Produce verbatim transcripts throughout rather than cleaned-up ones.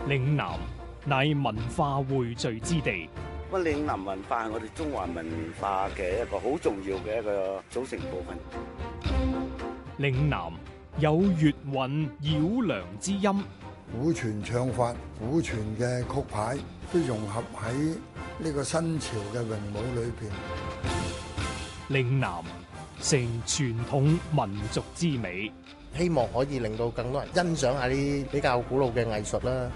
嶺南乃文化匯聚之地。 咁嶺南文化係我哋中華文化嘅一個好重要嘅一個組成部分。 嶺南有粵韻繞梁之音， 古傳唱法、古傳嘅曲牌都融合喺呢個新潮嘅詠舞裏邊。 嶺南成傳統民族之美， 希望可以令到更多人欣賞下啲比較古老嘅藝術啦。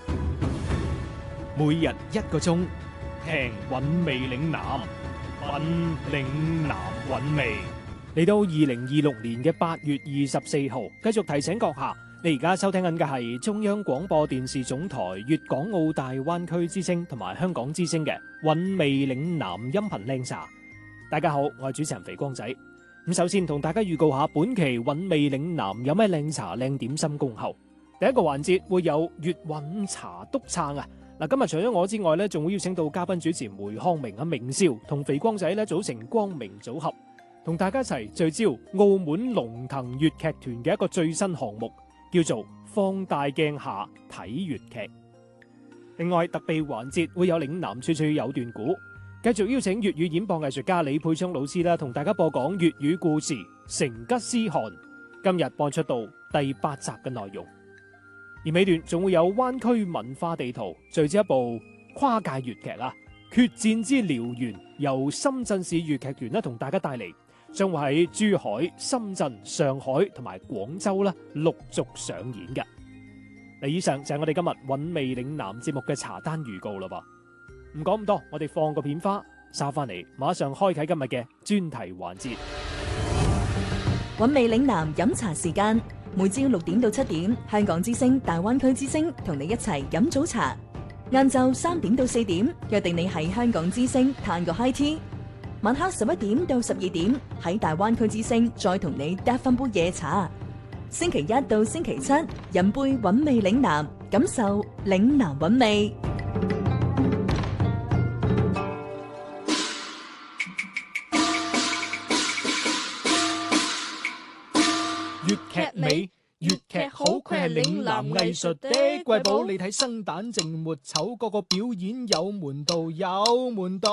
每日一個鐘，聽韻味嶺南，品嶺南韻味。嚟到二零二六年嘅八月二十四號，繼續提醒閣下，你而家收聽緊嘅係中央廣播電視總台粵港澳大灣區之聲同埋香港之聲嘅韻味嶺南音頻靚茶。大家好，我係主持人肥光仔。咁首先同大家預告下本期韻味嶺南有咩靚茶靚點心恭候。第一個環節會有粵韻茶督撐啊！嗱，今日除咗我之外咧，仲會邀請到嘉賓主持梅康明啊、明少同肥光仔咧組成光明組合，同大家一齊聚焦澳門龍騰粵劇團嘅一個最新項目，叫做放大鏡下睇粵劇。另外特備環節會有嶺南處處有段古，繼續邀請粵語演播藝術家李佩昌老師啦，同大家播講粵語故事《成吉思汗》。今日播出到第八集嘅內容。而尾段仲會有灣區文化地圖，聚焦一部跨界粵劇啊，《決戰之遼源》，由深圳市粵劇團咧同大家帶嚟，將會喺珠海、深圳、上海同埋廣州啦陸續上演嘅。嗱，以上就係我哋今日韻味嶺南節目嘅茶單預告啦噃。唔講咁多，我哋放個片花，收翻嚟，馬上開啟今日嘅專題環節。 韻味嶺南飲茶時間。每朝六點到七點，香港之聲、大灣區之聲同你一齊飲早茶。晏晝三點到四點，約定你喺香港之聲嘆個 high tea。晚黑十一點到十二點，喺大灣區之聲再同你嗒翻杯夜茶。星期一到星期七，飲杯韻味嶺南，感受嶺南韻味。 粵劇美，粵劇好，佢係嶺南藝術的瑰寶。你睇生旦淨末丑，個個表演有門道，有門道。